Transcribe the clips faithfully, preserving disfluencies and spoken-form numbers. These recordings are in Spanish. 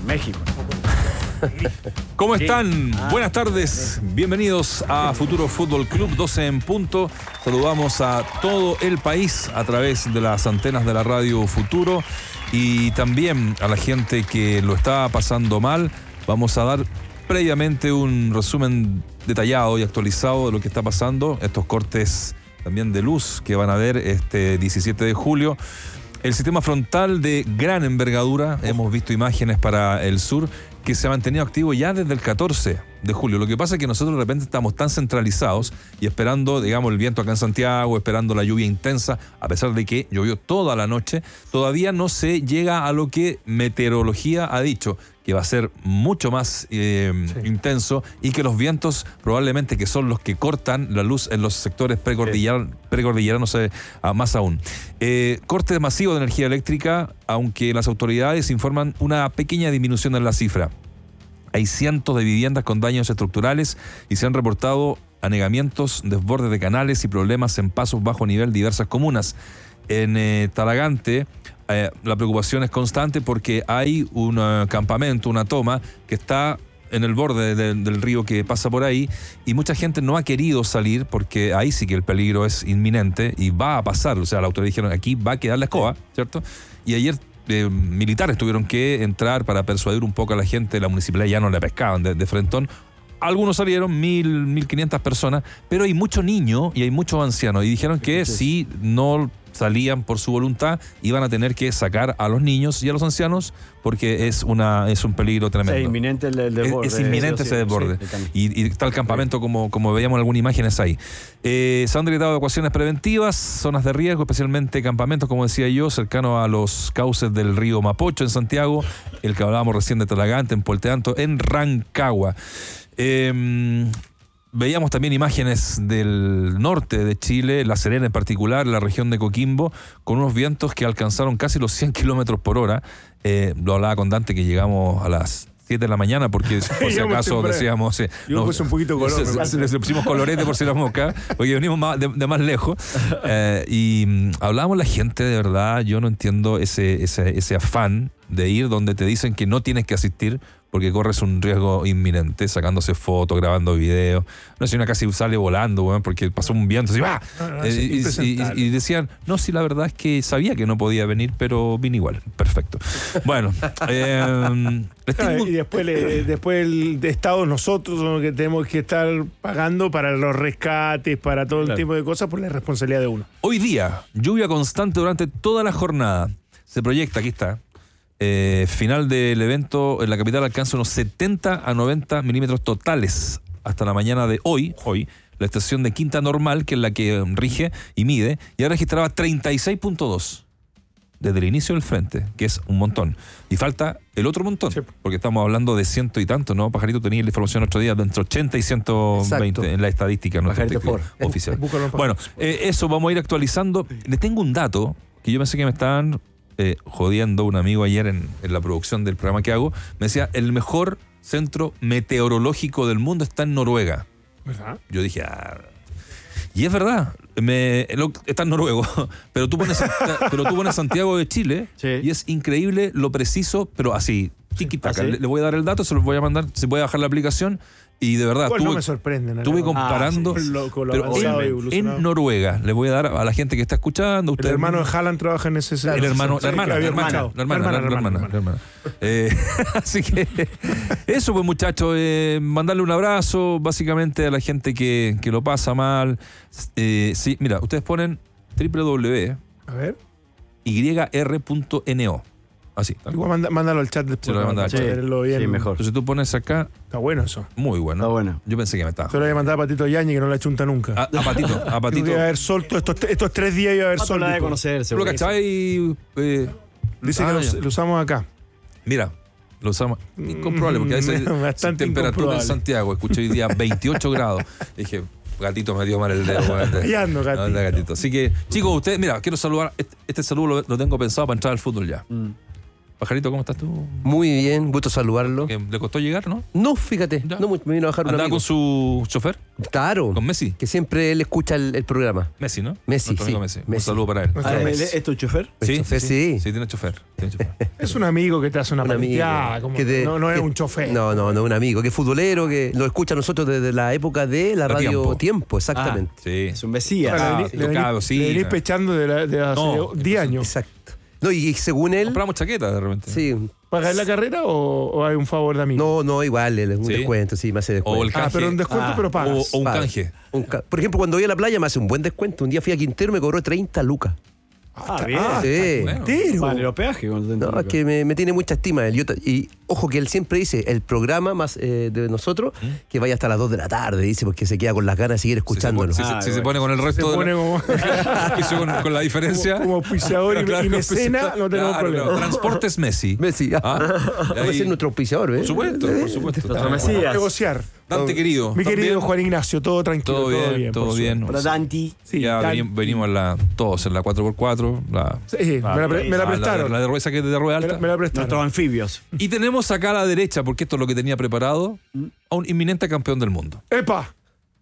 México. ¿Cómo están? Ah, Buenas tardes. Bienvenidos a Futuro Fútbol Club, doce en punto. Saludamos a todo el país a través de las antenas de la radio Futuro y también a la gente que lo está pasando mal. Vamos a dar previamente un resumen detallado y actualizado de lo que está pasando. Estos cortes también de luz que van a ver este diecisiete de julio. El sistema frontal de gran envergadura, hemos visto imágenes para el sur, que se ha mantenido activo ya desde el catorce de julio. Lo que pasa es que nosotros de repente estamos tan centralizados y esperando, digamos, el viento acá en Santiago, esperando la lluvia intensa, a pesar de que llovió toda la noche, todavía no se llega a lo que meteorología ha dicho, que va a ser mucho más eh, sí. intenso y que los vientos probablemente que son los que cortan la luz en los sectores precordilleranos, sí. precordilleranos eh, más aún. Eh, corte masivo de energía eléctrica, aunque las autoridades informan una pequeña disminución en la cifra. Hay cientos de viviendas con daños estructurales y se han reportado anegamientos, desbordes de canales y problemas en pasos bajo nivel de diversas comunas. En eh, Talagante, eh, la preocupación es constante porque hay un uh, campamento, una toma que está en el borde de, de, del río que pasa por ahí y mucha gente no ha querido salir porque ahí sí que el peligro es inminente y va a pasar. O sea, la autoridad dijeron aquí va a quedar la escoba, ¿cierto? Y ayer eh, militares tuvieron que entrar para persuadir un poco a la gente. La municipalidad ya no la pescaban de, de frentón. Algunos salieron, mil, mil quinientas personas, pero hay mucho niño y hay muchos ancianos y dijeron que si no salían por su voluntad, iban a tener que sacar a los niños y a los ancianos porque es una es un peligro tremendo. Es inminente el, el desborde. Es, es inminente ese desborde. Sí, y, y está el campamento como, como veíamos en algunas imágenes ahí. Eh, se han decretado evacuaciones preventivas, zonas de riesgo, especialmente campamentos, como decía yo, cercanos a los cauces del río Mapocho en Santiago, el que hablábamos recién de Talagante, en Puente Alto, en Rancagua. Eh, Veíamos también imágenes del norte de Chile, La Serena en particular, la región de Coquimbo, con unos vientos que alcanzaron casi los cien kilómetros por hora. Eh, lo hablaba con Dante que llegamos a las siete de la mañana porque por si acaso decíamos... Eh, Yo no, puse un poquito color. Se, se, le pusimos colorete por si la mosca, porque venimos más, de, de más lejos. Eh, y mm, hablábamos la gente, de verdad, yo no entiendo ese, ese, ese afán de ir donde te dicen que no tienes que asistir porque corres un riesgo inminente, sacándose fotos, grabando videos. No sé, una casi sale volando, bueno, porque pasó un viento así, ¡ah! No, no, eh, y, y, y decían, no, sí, la verdad es que sabía que no podía venir, pero vine igual. Perfecto. Bueno. eh, tengo... Y después, le, después el de Estado, nosotros somos los que tenemos que estar pagando para los rescates, para todo el claro. tipo de cosas, por la responsabilidad de uno. Hoy día, lluvia constante durante toda la jornada. Se proyecta, aquí está, Eh, final del evento en la capital alcanza unos setenta a noventa milímetros totales hasta la mañana de hoy, hoy la estación de Quinta Normal, que es la que rige y mide, ya registraba treinta y seis punto dos desde el inicio del frente, que es un montón. Y falta el otro montón, sí. porque estamos hablando de ciento y tanto, ¿no? Pajarito tenía la información otro día de entre ochenta y ciento veinte Exacto. en la estadística no oficial. Bueno, eh, eso vamos a ir actualizando. Le tengo un dato que yo pensé que me estaban Eh, jodiendo un amigo ayer en, en la producción del programa que hago, me decía, el mejor centro meteorológico del mundo está en Noruega. ¿Verdad? Yo dije, ah. Y es verdad, me, lo, está en noruego, pero tú pones, pero tú pones Santiago de Chile sí. y es increíble lo preciso, pero así, tiki-taka. ¿Ah, sí? le, le voy a dar el dato, se los voy a mandar, se puede bajar la aplicación. Y de verdad, Igual tuve, no me sorprende, estuve comparando ah, sí. lo, lo pero en, en Noruega. Le voy a dar a la gente que está escuchando. El hermano de Haaland trabaja en ese El hermano, la hermana, la hermana, la hermana, la hermana, la hermana. Eh, así que eso pues muchachos, eh, mandarle un abrazo básicamente a la gente que, que lo pasa mal. Eh, sí, mira, ustedes ponen doble u doble u doble u a ver y r punto n o. Así. Igual manda, mándalo al chat después. Se lo voy a mandar al chat. Bien. Sí, mejor. Entonces tú pones acá. Está bueno eso. Muy bueno. Está bueno. Yo pensé que me estaba. Se lo voy a mandar a Patito Yañez, que no la chunta nunca. A, a Patito, a Patito. Iba a haber sol, estos, estos tres días iba a haber no sol. No de conocerse. ¿Lo cachai? Eh, Dice ah, que lo, lo usamos acá. Mira, lo usamos. Incomprobable, porque a veces bastante temperatura en Santiago. Escuché hoy día veintiocho grados. Dije, gatito me dio mal el dedo. Ya no, gatito. No, gatito. Así que, chicos, ustedes, mira, quiero saludar. Este, este saludo lo, lo tengo pensado para entrar al fútbol ya. Mm. Pajarito, ¿cómo estás tú? Muy bien, gusto saludarlo. ¿Que ¿Le costó llegar, no? No, fíjate, Ya. no mucho, me vino a bajar un ¿Andaba amigo. con su chofer? Claro. ¿Con Messi? Que siempre él escucha el, el programa. Messi, ¿no? Messi, Nuestro amigo sí. Messi. Un Messi. saludo para él. Nuestro Ah, ¿él Messi. ¿Es tu chofer? El Sí, chofer, sí. Sí, tiene chofer. Tiene chofer. Es un amigo que te hace una Un amigo. pateada, como que de- no, no es que- un chofer. No, no, no, un amigo, que es futbolero, que lo escucha a nosotros desde la época de la La radio Tiempo. Tiempo, exactamente. Sí. Es un mesías. Ahora, Ah, le, venís- le tocado, venís- sí. le venís pechando de, la- de hace No, diez años. Exacto. No, y, y según él, Compramos chaquetas de repente. sí. ¿Pagas la carrera o, o hay un favor de amigo? No, no, igual, él es un ¿Sí? descuento, sí, me hace descuento. O el Ah, canje. pero un descuento, Ah, pero O, pagas. o un Paga. canje. Un ca- Por ejemplo, cuando voy a la playa me hace un buen descuento. Un día fui a Quintero y me cobró treinta lucas. Ah, bien. Ah, Sí. bueno. entero. Vale, el hospedaje. cuando te No, entro es que me, me tiene mucha estima él. Yo ta- y ojo que él siempre dice, el programa más eh, de nosotros, que vaya hasta las dos de la tarde, dice, porque se queda con las ganas de seguir Si se pone- escuchándonos. Si, se, Ah, si se bueno. pone con el Se resto de pone la- como, hizo con, con la diferencia. como, como auspiciador y, Claro, y pues, mecena, no tenemos claro, problema. claro. Transportes Messi. Messi, ah, Ah, puede ahí- ser nuestro auspiciador, ¿eh? Por supuesto, por supuesto. Nuestro Ah, Mesías. Negociar. Dante querido. Mi ¿estás querido bien? Juan Ignacio, todo tranquilo, Todo bien, bien. todo por bien. Hola, Danti. Sí, ya Dan- veni- venimos en la, todos en la cuatro por cuatro. La, suerte. Sí, me la, pre- me la ah, prestaron. La, de rueda que es de rueda me, alta. la, me la prestaron. Nuestros anfibios. Y tenemos acá a la derecha, porque esto es lo que tenía preparado, a un inminente campeón del mundo. ¡Epa!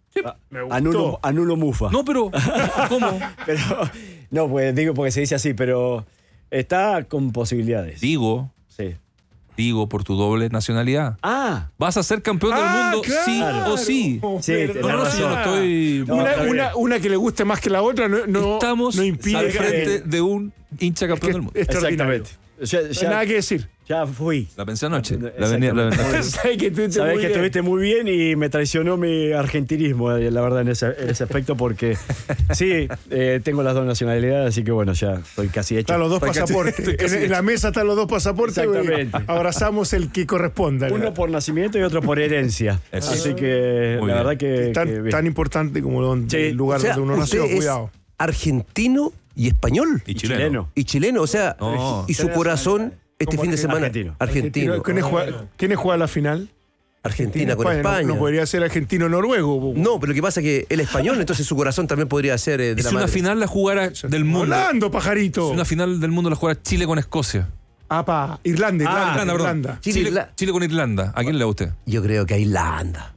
Me gustó. Anulo, anulo Mufa. No, pero ¿cómo? Pero, no, pues digo porque se dice así, pero está con posibilidades. Digo, Sí. digo por tu doble nacionalidad. Ah, Vas a ser campeón Ah, del mundo sí claro. o sí. Sí, Verdad. tenés No, no, si yo no estoy... No, una, está bien. una, una que le guste más que la otra no, no, Estamos no al impide que frente de un hincha es campeón que del mundo. es extraordinario. exactamente. Ya, No hay ya- nada que decir. ya fui. La pensé anoche. La venía, la Exactamente. venía- Sabes que estuviste Sabés muy que bien. estuviste muy bien y me traicionó mi argentinismo, eh, la verdad, en ese, en ese aspecto, porque sí, eh, tengo las dos nacionalidades, así que bueno, ya estoy casi hecho. Están los dos Estoy casi- pasaportes. estoy casi En, en la mesa están los dos pasaportes. Exactamente. y abrazamos el que corresponda. Uno por nacimiento y otro por herencia. Eso. Así que Muy la bien. verdad que, tan, que bien. tan importante como donde- Sí. el lugar O sea, donde uno usted nació. es Cuidado. argentino y español. Y Y chileno. chileno. Y chileno, o sea, No. y su corazón este ¿Cómo fin de que semana. argentino? Argentino. ¿Quiénes juega, ¿quiénes juega la final? Argentina con No- España. No, podría ser argentino-noruego. No, pero lo que pasa es que él es español, entonces su corazón también podría ser eh, de Es la una madre. final la jugara del mundo. Hablando, pajarito. Es una final del mundo la jugara Chile con Escocia. Apa, Irlanda, Irlanda, Ah, Irlanda, perdón. Irlanda. Chile, Chile, Irla- Chile con Irlanda. ¿A quién le da usted? Yo creo que a Irlanda.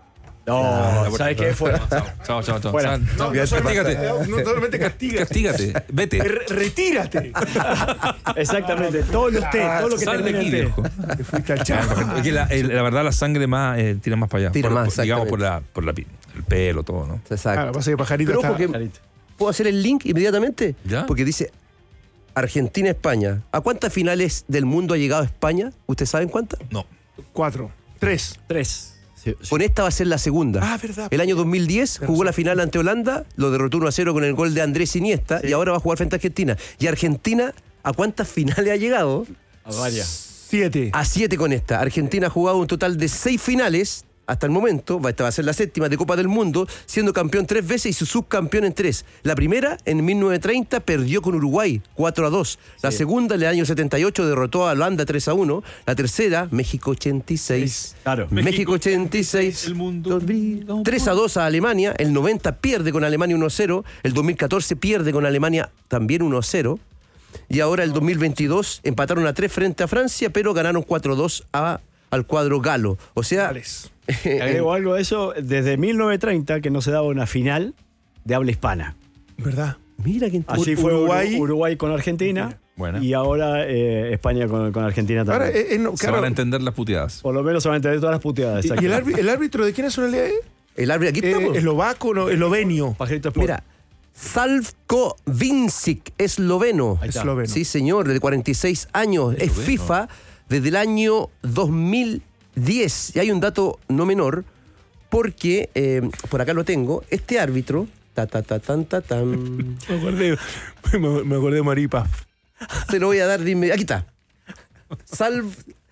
No, ¿sabes qué? Fuera. Chao, chao, chao. Fuera. Chao. No, no Castígate. solamente, no solamente castiga. Castígate. Vete. Re- Retírate. Exactamente. Todo lo té, todo lo que Sal de termine aquí, en té. viejo. Te fuiste al charco. Es que la, el- la verdad la sangre más eh, tira más para allá. Tira Por- más, por- digamos exactamente. por la, por la pi- el pelo, todo, ¿no? Exacto. Claro, pasa que pajarito Pero está... porque- Clarito. ¿Puedo hacer el link inmediatamente? ¿Ya? Porque dice Argentina-España. ¿A cuántas finales del mundo ha llegado España? ¿Ustedes saben cuántas? No. Cuatro. Tres. Tres. Sí, sí. Con esta va a ser la segunda. Ah, verdad. El año dos mil diez jugó la final ante Holanda, lo derrotó uno a cero con el gol de Andrés Iniesta y ahora va a jugar frente a Argentina. ¿Y Argentina a cuántas finales ha llegado? A varias. Siete. A siete con esta. Argentina ha jugado un total de seis finales hasta el momento. Esta va a ser la séptima de Copa del Mundo, siendo campeón tres veces y su subcampeón en tres. La primera, en mil novecientos treinta, perdió con Uruguay cuatro a dos. La segunda, en el año setenta y ocho, derrotó a Holanda tres a uno. La tercera, México ochenta y seis. Claro. México ochenta y seis. El mundo. tres a dos a Alemania. El noventa pierde con Alemania uno a cero. El dos mil catorce pierde con Alemania también uno a cero. Y ahora el dos mil veintidós empataron a tres frente a Francia, pero ganaron cuatro a dos a, al cuadro galo. O sea, Finales. Te agrego algo a eso. Desde mil novecientos treinta que no se daba una final de habla hispana. ¿Verdad? mira que Allí fue Uruguay. Uruguay, Uruguay con Argentina. Buena. Y ahora eh, España con, con Argentina también. Ahora, eh, eh, no, Se claro, van a entender las puteadas. Por lo menos se van a entender todas las puteadas. ¿Y el, árbitro, el árbitro de qué nacionalidad es? el árbitro aquí Eh, estamos. ¿Eslovaco o eslovenio? Pajarito Sport. Mira, Salvko Vincic, esloveno. Ahí está. Esloveno. Sí, señor, de cuarenta y seis años. Es Esloveno. FIFA desde el año dos mil diez. Y hay un dato no menor, porque, eh, por acá lo tengo, este árbitro, ta, ta, ta, tan, ta, tan, Me acordé, me, me acordé de Maripa. se lo voy a dar de inmediato. Aquí está. Salv,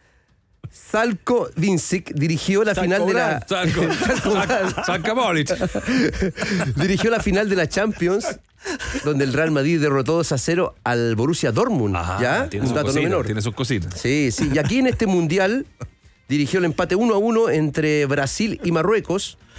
Salko Vincic dirigió la final de la... Salco. Salca Bolic. Dirigió la final de la Champions, donde el Real Madrid derrotó dos a cero al Borussia Dortmund. ¿Ya? Tiene Un sus dato no cositas, menor. tiene sus cositas. Sí, sí. Y aquí en este mundial dirigió el empate uno a uno entre Brasil y Marruecos.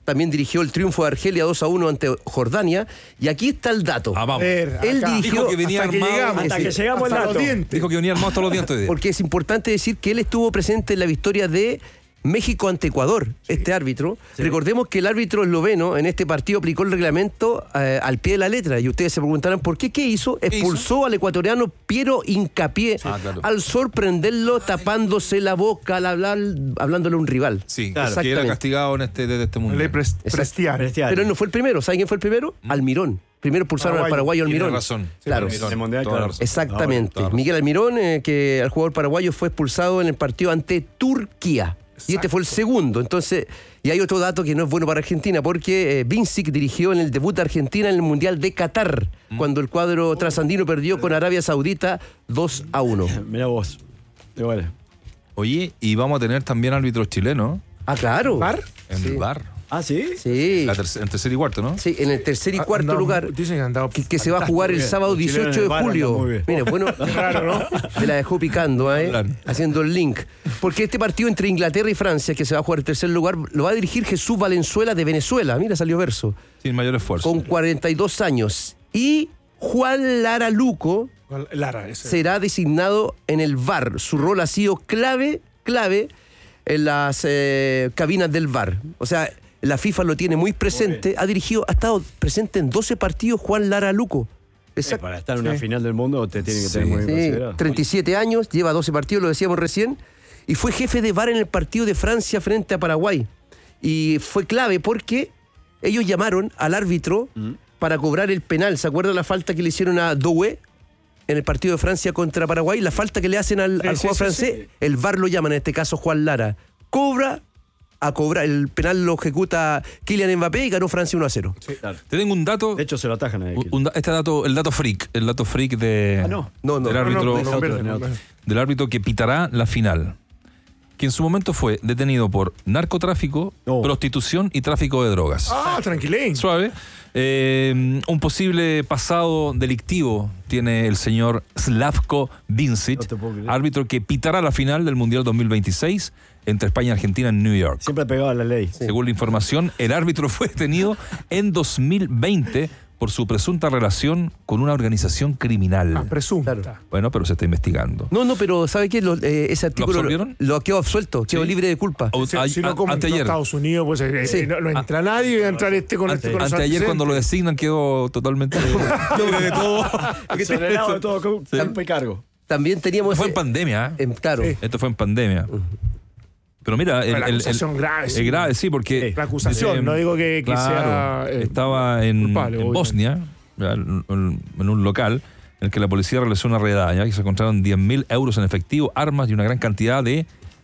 también dirigió el triunfo de Argelia dos a uno ante Jordania. Y aquí está el dato. Ah, vamos. Ver, Él acá. dirigió Dijo que venía hasta que armado. llegamos, Hasta sí. que llegamos al Hasta dato. los dientes. Dijo que venía armado hasta los dientes hoy día. Porque es importante decir que él estuvo presente en la victoria de México ante Ecuador, este árbitro. Sí. Recordemos que el árbitro esloveno en este partido aplicó el reglamento eh, al pie de la letra. Y ustedes se preguntarán por qué. ¿Qué hizo? Expulsó hizo? al ecuatoriano Piero Hincapié Ah, claro. al sorprenderlo tapándose la boca al hablar, hablándole a un rival. Sí, Claro. que era Exactamente. castigado en este, desde este mundo. Ley pres- prestial. Prestial. Pero él no fue el primero. ¿Saben quién fue el primero? Almirón. Primero expulsaron al Paraguayo. paraguayo Tiene Almirón. razón. Claro. Almirón. El Mundial, Toda la claro. razón. Exactamente. Toda la razón. Miguel Almirón, eh, que al jugador paraguayo fue expulsado en el partido ante Turquía. Y este fue el segundo. Entonces, y hay otro dato que no es bueno para Argentina, porque eh, Vincic dirigió en el debut de Argentina en el Mundial de Qatar, Mm. cuando el cuadro trasandino perdió con Arabia Saudita dos a uno. Mirá vos. Igual. Oye, y vamos a tener también árbitros chilenos Ah, claro. ¿Var? en Sí. el bar. Ah, ¿sí? Sí. La terce- en tercer y cuarto, ¿no? Sí, en el tercer y Ah, cuarto andado- lugar. Dicen que han dado Que, que se va a jugar el bien. sábado Los chilenos dieciocho en de el bar julio. andan muy bien. Mire, bueno, Raro, ¿no? me la dejó picando, ¿eh? Claro. Haciendo el link. Porque este partido entre Inglaterra y Francia, que se va a jugar el tercer lugar, lo va a dirigir Jesús Valenzuela de Venezuela. Mira, salió verso. Sin mayor esfuerzo. Con cuarenta y dos años. Y Juan Lara Luco Lara, ese. será designado en el V A R. Su rol ha sido clave, clave en las eh, cabinas del V A R. O sea, la FIFA lo tiene muy presente. Ha dirigido, ha estado presente en doce partidos Juan Lara Luco. Eh, Exacto. para estar en una Sí. final del mundo te tienen que Sí. tener muy bien Sí, considerado. treinta y siete años, lleva doce partidos, lo decíamos recién, y fue jefe de V A R en el partido de Francia frente a Paraguay. Y fue clave porque ellos llamaron al árbitro para cobrar el penal. ¿Se acuerdan la falta que le hicieron a Doué en el partido de Francia contra Paraguay? La falta que le hacen al, Sí, al sí, jugador sí, francés, sí. el V A R lo llama, en este caso Juan Lara. Cobra a cobrar, el penal lo ejecuta Kylian Mbappé y ganó Francia uno a cero. Claro. Te tengo un dato. De hecho, se lo atajan a un- un da- este dato, el dato freak, el dato freak de, Ah, no. No, no, del no, árbitro, No, no, no, no, otro, no, otro. no. del árbitro que pitará la final, que en su momento fue detenido por narcotráfico, No. prostitución y tráfico de drogas. Ah, tranquilín. Suave. Eh, un posible pasado delictivo tiene el señor Slavko Vincic, No te puedo creer. árbitro que pitará la final del Mundial dos mil veintiséis entre España y Argentina en New York. Siempre pegado a la ley. Según la información, el árbitro fue detenido en dos mil veinte por su presunta relación con una organización criminal. Ah, presunta. Claro. Bueno, pero se está investigando. No, no, pero ¿sabe qué? Lo- eh, ese artículo absolvieron? lo quedó absuelto, quedó Sí. libre de culpa. O- Si, a- si a- no, como entró a anteayer. Estados Unidos, pues eh, Sí. eh, no, no entra nadie y va a entrar este con este con los Anteayer cuando lo antecedentes. designan quedó totalmente libre de todo. Exonerado de todo con culpa y cargo. También teníamos... Fue en ese- pandemia. ¿eh? em, claro. Sí. Esto fue en pandemia. Pero mira, el, La el- el- acusación grave, es sí. grave, sí, porque La acusación, no digo que- que claro, sea, eh, estaba en, culpable, en obviamente. Bosnia, ya, en, en- en un local en el que la policía realizó una redada, ya que se encontraron diez mil euros en efectivo, armas y una gran cantidad de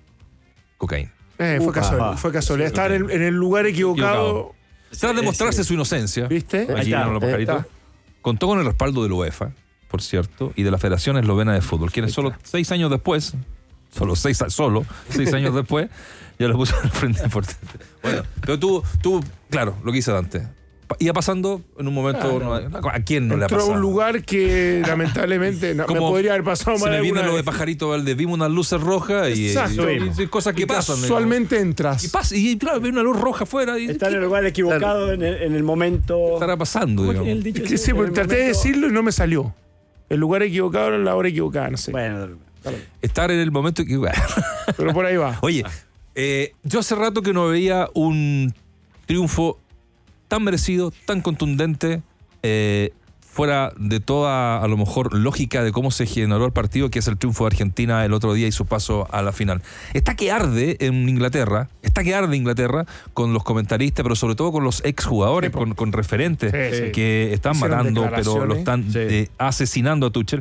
cocaína. Eh, fue Upa. casualidad. Fue casualidad. Estar en, en el lugar equivocado. Tras demostrarse sí. su inocencia, ¿Viste? aquí Ahí está, vieron los ahí pajaritos, está. contó con el respaldo de la UEFA, por cierto, y de la Federación Eslovena de Fútbol, quienes solo seis años después, solo seis, a- solo seis años después, ya lo puso al frente importante. Bueno, pero tú, tú, claro, lo que hice Dante. Pa- Iba pasando en un momento, no, ¿a quién no le ha Entró a pasado? un lugar que lamentablemente no, me Como podría haber pasado se mal me viene alguna lo de vez. Pajarito Valdés, vimos unas luces rojas y, Exacto. y- y cosas que Y pasan. casualmente digamos. entras. Y pasa, y claro, ve una luz roja afuera y Está en ¿qué el lugar equivocado en, el, en el momento. estará pasando? ¿Cómo es digamos? el dicho Es que ese? sí, En porque el traté de momento- decirlo y no me salió. El lugar equivocado en la hora equivocada, no sé. Bueno, Estar en el momento que... Pero por ahí va. Oye, eh, yo hace rato que no veía un triunfo tan merecido, tan contundente, eh, fuera de toda, a lo mejor, lógica de cómo se generó el partido, que es el triunfo de Argentina el otro día y su paso a la final. Está que arde en Inglaterra, está que arde Inglaterra con los comentaristas, pero sobre todo con los exjugadores, Sí, po. con, con referentes Sí, sí. que están Hicieron matando, pero lo declaraciones. están Sí. eh, asesinando a Tuchel,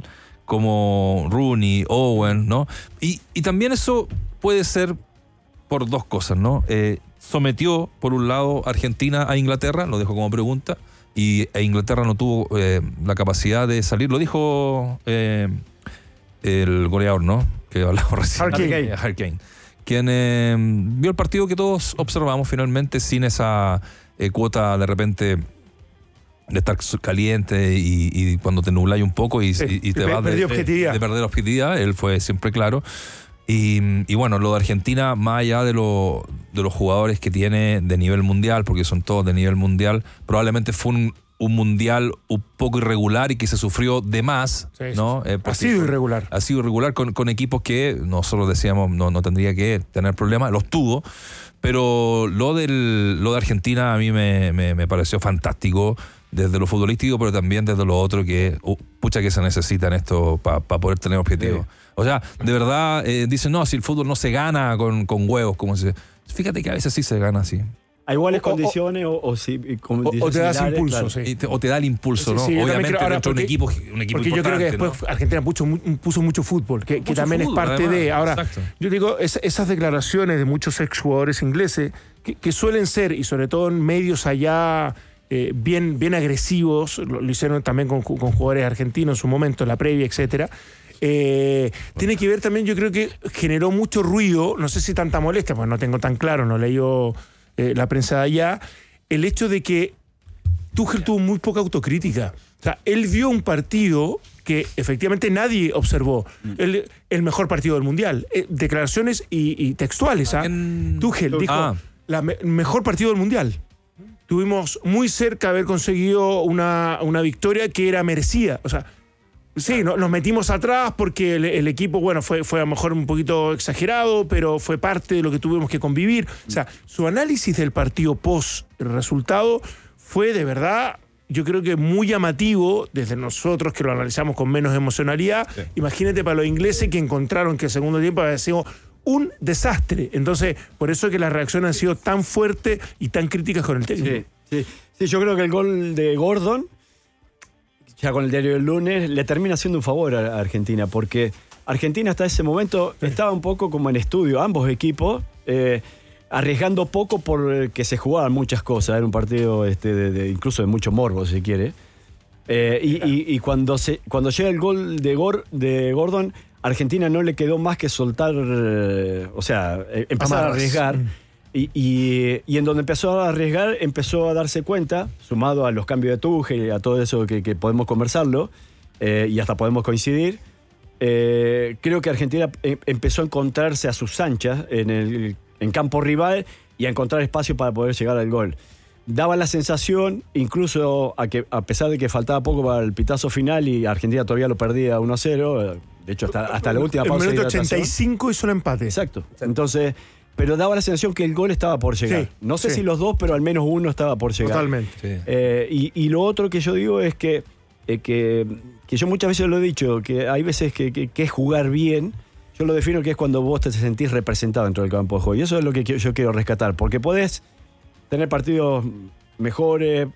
como Rooney, Owen, ¿no? Y, y también eso puede ser por dos cosas, ¿no? Eh, sometió, por un lado, Argentina a Inglaterra, lo dejo como pregunta, y e Inglaterra no tuvo eh, la capacidad de salir. Lo dijo eh, el goleador, ¿no? Que hablamos recién. Harry Kane. Eh, Harry Kane. Quien eh, vio el partido que todos observamos finalmente sin esa eh, cuota de repente de estar caliente y, y cuando te nubláis un poco y, Sí, y- y te y vas de, perdió de- objetividad. de perder objetividad. Él fue siempre claro. Y, y bueno, lo de Argentina, más allá de, lo, de los jugadores que tiene de nivel mundial, porque son todos de nivel mundial, probablemente fue un, un mundial un poco irregular y que se sufrió de más, sí, ¿no? Sí, sí. Eh, ha sido irregular. Ha sido irregular con, con equipos que nosotros decíamos no, no tendría que tener problemas, los tuvo. Pero lo, del, lo de Argentina a mí me, me, me pareció fantástico desde lo futbolístico, pero también desde lo otro que, uh, pucha que se necesita en esto para pa poder tener objetivos. Sí. O sea, de verdad, eh, dicen, no, si el fútbol no se gana con, con huevos, como se... Fíjate que a veces sí se gana así. A iguales o, condiciones o, o, o, sí, o, o te das impulso, claro. sí. te, o te da el impulso, sí, ¿no? sí, Obviamente creo, ahora, dentro de un porque, equipo, un equipo porque importante, yo creo que después ¿no? Argentina puso, puso mucho fútbol, que, que también fútbol, es parte además. de... Ahora, Exacto. yo digo, es, esas declaraciones de muchos exjugadores ingleses, que, que suelen ser, y sobre todo en medios allá... Eh, bien, bien agresivos, lo, lo hicieron también con, con jugadores argentinos en su momento, en la previa, etcétera. Eh, tiene que ver también, yo creo que generó mucho ruido, no sé si tanta molestia, pues no tengo tan claro, no leí yo eh, la prensa de allá, el hecho de que Tuchel tuvo muy poca autocrítica. O sea, él dio un partido que efectivamente nadie observó. El, el mejor partido del Mundial. Eh, declaraciones y, y textuales. ¿Ah? En... Tuchel dijo, ah. la me, mejor partido del Mundial. Tuvimos muy cerca de haber conseguido una, una victoria que era merecida. O sea, sí, no, nos metimos atrás porque el, el equipo, bueno, fue, fue a lo mejor un poquito exagerado, pero fue parte de lo que tuvimos que convivir. O sea, su análisis del partido post resultado fue de verdad, yo creo que muy llamativo desde nosotros que lo analizamos con menos emocionalidad. Sí. Imagínate para los ingleses que encontraron que el segundo tiempo había sido un desastre. Entonces, por eso es que las reacciones han sido tan fuertes y tan críticas con el técnico. Sí, sí. sí, yo creo que el gol de Gordon, ya con el diario del lunes, le termina haciendo un favor a Argentina, porque Argentina hasta ese momento sí. estaba un poco como en estudio, ambos equipos, eh, arriesgando poco por que se jugaban muchas cosas. Era un partido este, de, de, incluso de mucho morbo, si quiere. Eh, y, y, y cuando, se, cuando llega el gol de, Gor, de Gordon, Argentina no le quedó más que soltar, eh, o sea, eh, empezar Amarras. a arriesgar. Mm. Y, y, y en donde empezó a arriesgar, empezó a darse cuenta, sumado a los cambios de Tuchel y a todo eso que, que podemos conversarlo, eh, y hasta podemos coincidir, eh, creo que Argentina em, empezó a encontrarse a sus anchas en, el, en campo rival y a encontrar espacio para poder llegar al gol. Daba la sensación, incluso a, que, a pesar de que faltaba poco para el pitazo final y Argentina todavía lo perdía uno a cero, de hecho hasta, hasta la última pausa. En el minuto ochenta y cinco hizo el empate. Exacto. Entonces, pero daba la sensación que el gol estaba por llegar. Sí, no sé sí. si los dos, pero al menos uno estaba por llegar. Totalmente. Sí. Eh, y, y lo otro que yo digo es que, eh, que, que yo muchas veces lo he dicho, que hay veces que, que, que es jugar bien. Yo lo defino que es cuando vos te sentís representado dentro del campo de juego. Y eso es lo que yo quiero rescatar, porque podés tener partidos mejores,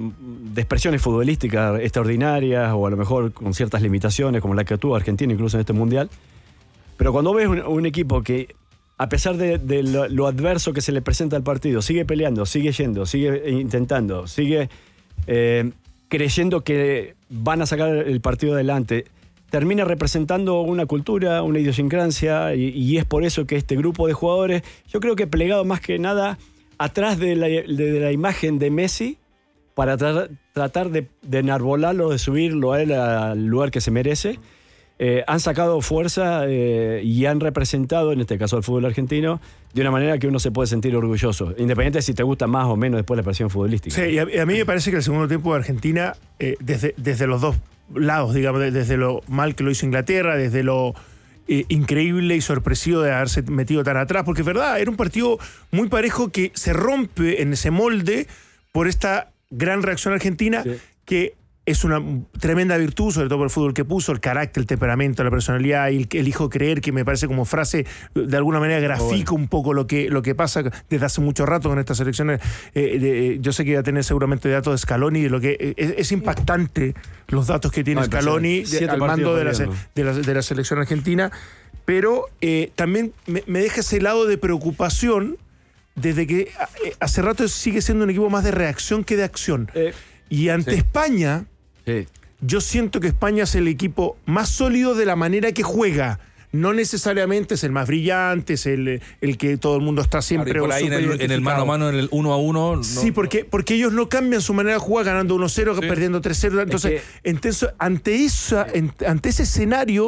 de expresiones futbolísticas extraordinarias, o a lo mejor con ciertas limitaciones, como la que tuvo Argentina incluso en este Mundial. Pero cuando ves un, un equipo que, a pesar de, de lo, lo adverso que se le presenta al partido, sigue peleando, sigue yendo, sigue intentando, sigue eh, creyendo que van a sacar el partido adelante, termina representando una cultura, una idiosincrasia, y, y es por eso que este grupo de jugadores, yo creo que plegado más que nada atrás de la, de, de la imagen de Messi, para tra tratar de, de enarbolarlo, de subirlo a él al lugar que se merece, eh, han sacado fuerza eh, y han representado, en este caso al fútbol argentino, de una manera que uno se puede sentir orgulloso, independiente de si te gusta más o menos después la presión futbolística. Sí, y a, y a mí me parece que el segundo tiempo de Argentina, eh, desde, desde los dos lados, digamos, desde lo mal que lo hizo Inglaterra, desde lo Eh, increíble y sorpresivo de haberse metido tan atrás, porque es verdad, era un partido muy parejo que se rompe en ese molde por esta gran reacción argentina, sí. que es una tremenda virtud, sobre todo por el fútbol que puso, el carácter, el temperamento, la personalidad, y el que elijo creer, que me parece como frase, de alguna manera grafica bueno. un poco lo que, lo que pasa desde hace mucho rato con estas elecciones. Eh, de, yo sé que va a tener seguramente datos de Scaloni, de lo que eh, es, es impactante los datos que tiene no, Scaloni de, al mando de la, de, la, de la selección argentina, pero eh, también me, me deja ese lado de preocupación desde que eh, hace rato sigue siendo un equipo más de reacción que de acción. Eh, y ante sí. España... Sí. Yo siento que España es el equipo más sólido de la manera que juega. No necesariamente es el más brillante, es el, el que todo el mundo está siempre... Claro, y por ahí en el, en el mano a mano, en el uno a uno... No, sí, porque, porque ellos no cambian su manera de jugar ganando uno cero, sí. perdiendo tres cero. Entonces, es que... entonces ante, esa, ante ese escenario,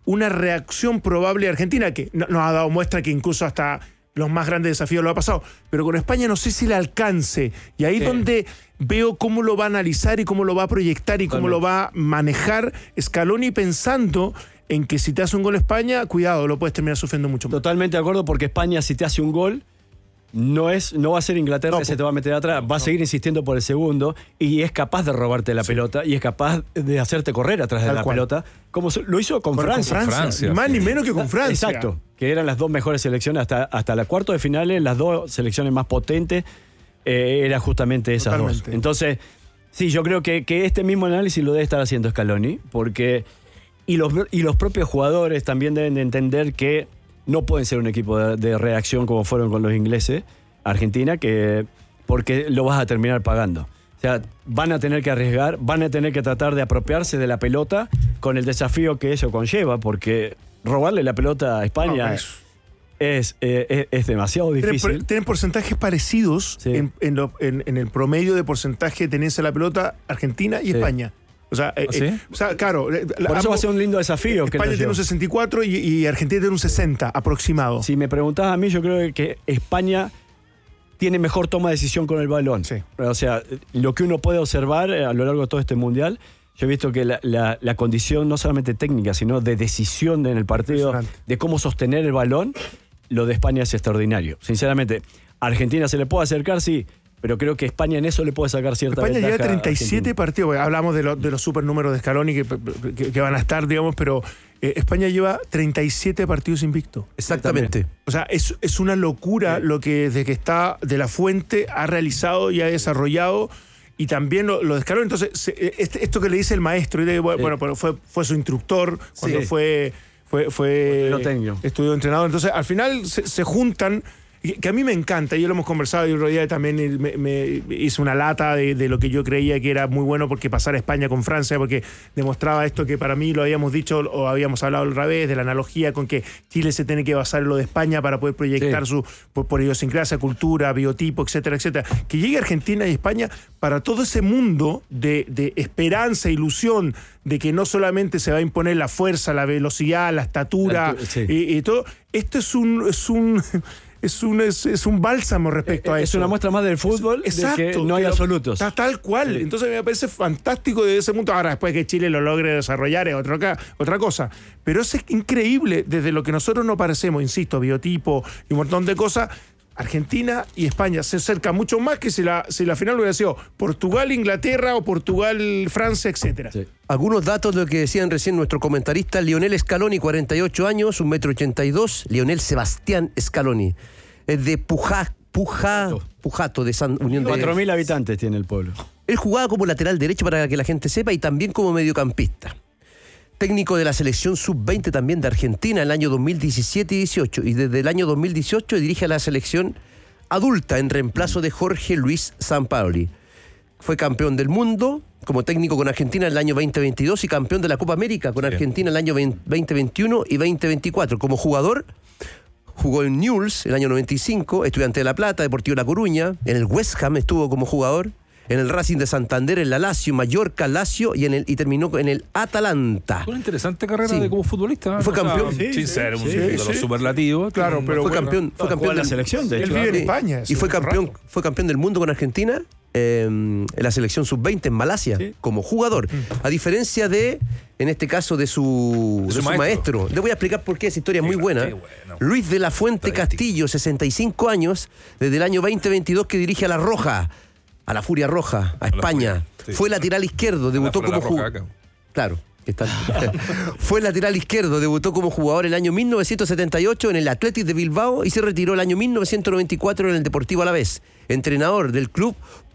una reacción probable de Argentina, que no- nos ha dado muestra que incluso hasta los más grandes desafíos lo ha pasado, pero con España no sé si le alcance, y ahí es Sí. donde veo cómo lo va a analizar y cómo lo va a proyectar y cómo Totalmente. lo va a manejar Scaloni, pensando en que si te hace un gol España, cuidado, lo puedes terminar sufriendo mucho más. Totalmente de acuerdo, porque España, si te hace un gol, no, es, no va a ser Inglaterra No, que se po- te va a meter atrás, va a seguir insistiendo por el segundo y es capaz de robarte la pelota y es capaz de hacerte correr atrás de Tal la cual. pelota, como se- lo hizo con Con Francia. Francia, Francia, ni más sí. ni menos que con Francia. Exacto, que eran las dos mejores selecciones hasta, hasta la cuarto de finales, las dos selecciones más potentes eh, eran justamente esas Totalmente. dos. Entonces, sí, yo creo que, que este mismo análisis lo debe estar haciendo Scaloni, porque y los, y los propios jugadores también deben de entender que no pueden ser un equipo de, de reacción como fueron con los ingleses, Argentina, que porque lo vas a terminar pagando. O sea, van a tener que arriesgar, van a tener que tratar de apropiarse de la pelota con el desafío que eso conlleva, porque robarle la pelota a España No, es- es, eh, es, es demasiado Tienen, difícil. por- tienen porcentajes parecidos Sí. en, en lo- en- en el promedio de porcentaje de tenencia de la pelota Argentina y Sí. España. O sea, eh, ¿Ah, sí? eh, o sea, claro. eh, Por eso va a ser un lindo desafío. creo España yo. tiene un sesenta y cuatro y, y Argentina tiene un sesenta aproximado. Si me preguntás a mí, yo creo que España tiene mejor toma de decisión con el balón. Sí. O sea, lo que uno puede observar eh, a lo largo de todo este mundial, yo he visto que la, la- la condición no solamente técnica, sino de decisión en el partido, Impresionante. de cómo sostener el balón, lo de España es extraordinario. Sinceramente, a Argentina se le puede acercar, sí, pero creo que España en eso le puede sacar cierta España lleva ventaja a treinta y siete Argentina. partidos. Bueno, hablamos de, lo- de los supernúmeros de Scaloni que, que- que van a estar, digamos, pero eh, España lleva treinta y siete partidos invicto. Exactamente. O sea, es, es una locura Sí. lo que desde que está de la Fuente ha realizado y ha desarrollado. Y también lo, lo de Scaloni. Entonces, se- este- esto que le dice el maestro, y de- bueno, Sí. bueno, pero fue, fue su instructor cuando Sí. fue, fue, fue Lo tengo. estudió entrenador. Entonces, al final se, se juntan, y que a mí me encanta, y lo hemos conversado, y otro día también me, me hice una lata de, de lo que yo creía que era muy bueno porque pasar a España con Francia, porque demostraba esto que para mí lo habíamos dicho o habíamos hablado al revés, de la analogía con que Chile se tiene que basar en lo de España para poder proyectar Sí. su por, por idiosincrasia, cultura, biotipo, etcétera, etcétera. Que llegue Argentina y España para todo ese mundo de, de esperanza, ilusión, de que no solamente se va a imponer la fuerza, la velocidad, la estatura, La altu- sí. y, y todo. Esto es un, es un, es un, es, es un bálsamo respecto a Es eso. una muestra más del fútbol de que no hay que lo- absolutos. Está tal cual. Sí. Entonces me parece fantástico desde ese punto. Ahora, después que Chile lo logre desarrollar es otra, ca- otra cosa. Pero es increíble desde lo que nosotros no parecemos, insisto, biotipo y un montón de cosas. Argentina y España se acercan mucho más que si la, si la final hubiera sido Portugal, Inglaterra o Portugal, Francia, etcétera. Sí. Algunos datos de lo que decían recién nuestro comentarista, Lionel Scaloni, cuarenta y ocho años, un metro ochenta y dos, Lionel Sebastián Scaloni. Es de Pujá, Pujá, Pujato, de San Unión de... cuatro mil habitantes tiene el pueblo. Él jugaba como lateral derecho para que la gente sepa y también como mediocampista. Técnico de la selección sub veinte también de Argentina en el año dos mil diecisiete y dieciocho. Y desde el año dos mil dieciocho dirige a la selección adulta en reemplazo de Jorge Luis Sampaoli. Fue campeón del mundo como técnico con Argentina en el año veinte veintidós y campeón de la Copa América con Bien. Argentina en el año veinte veintiuno y veinte veinticuatro. Como jugador, jugó en Newell's en el año noventa y cinco, Estudiante de La Plata, Deportivo La Coruña, en el West Ham estuvo como jugador, en el Racing de Santander, en la Lazio, Mallorca, Lazio y, en el, y terminó en el Atalanta. Una interesante carrera Sí. de como futbolista. ¿no? Fue O sea, campeón. sin Sí, ser sí, un sí, de los sí. superlativos. Claro, pero fue bueno, campeón, fue jugó campeón en la del- selección, de Él hecho. vive en Sí. España. Y fue hace campeón, rato. fue campeón del mundo con Argentina eh, en la selección sub veinte en Malasia, Sí. como jugador. A diferencia de, en este caso, de su, de su su maestro. maestro. Le voy a explicar por qué esa historia es muy Qué- buena. qué bueno. Luis de la Fuente Estadística. Castillo, sesenta y cinco años, desde el año veinte veintidós que dirige a la Roja, a la Furia Roja, a España. Furia, sí. Fue lateral izquierdo, debutó Fuera como la Roja jugador. acá. Claro. que está- Fue lateral izquierdo, debutó como jugador el año mil novecientos setenta y ocho en el Athletic de Bilbao y se retiró el año mil novecientos noventa y cuatro en el Deportivo Alavés. Entrenador del club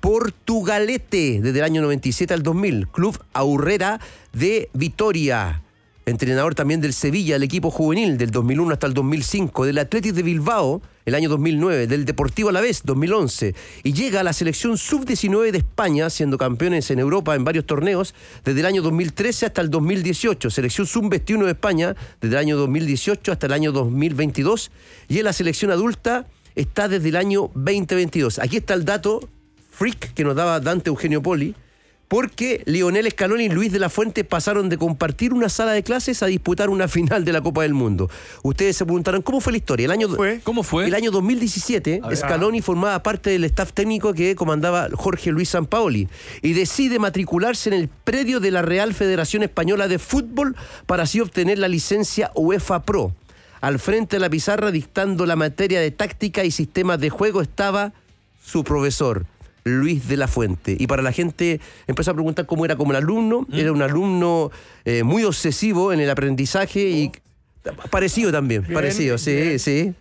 Portugalete desde el año noventa y siete al dos mil. Club Aurrera de Vitoria. Entrenador también del Sevilla, el equipo juvenil del dos mil uno hasta el dos mil cinco, del Athletic de Bilbao el año dos mil nueve, del Deportivo Alavés dos mil once y llega a la selección sub diecinueve de España, siendo campeones en Europa en varios torneos desde el año dos mil trece hasta el dos mil dieciocho, selección sub veintiuno de España desde el año dos mil dieciocho hasta el año dos mil veintidós y en la selección adulta está desde el año veinte veintidós. Aquí está el dato freak que nos daba Dante Eugenio Poli. porque Lionel Scaloni y Luis de la Fuente pasaron de compartir una sala de clases a disputar una final de la Copa del Mundo. Ustedes se preguntarán, ¿cómo fue la historia? El año, ¿Fue? ¿Cómo fue? El año dos mil diecisiete, ver, Scaloni ah. formaba parte del staff técnico que comandaba Jorge Luis Sampaoli y decide matricularse en el predio de la Real Federación Española de Fútbol para así obtener la licencia UEFA Pro. Al frente de la pizarra, dictando la materia de táctica y sistemas de juego, estaba su profesor, Luis de la Fuente. Y para la gente empezó a preguntar cómo era como el alumno. ¿Mm? Era un alumno eh, muy obsesivo en el aprendizaje y parecido también, bien, parecido, sí, bien. sí.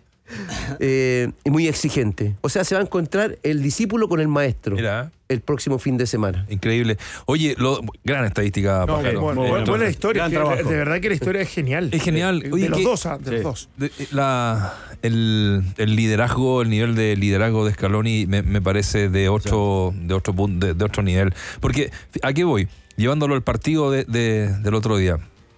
Eh, y muy exigente. O sea, se va a encontrar el discípulo con el maestro. Mira. El próximo fin de semana. Increíble. Oye, lo, gran estadística. No, Pájaro. bueno, Eh, buena, no, buena historia. Que, de, de verdad que la historia es genial. Es genial. De, Oye, de los que, dos, ¿ah? De sí. los dos. De, la, el, el liderazgo, el nivel de liderazgo de Scaloni me, me parece de otro, sí. de, otro punto, de, de otro nivel. Porque, ¿a qué voy? Llevándolo al partido de, de, del otro día.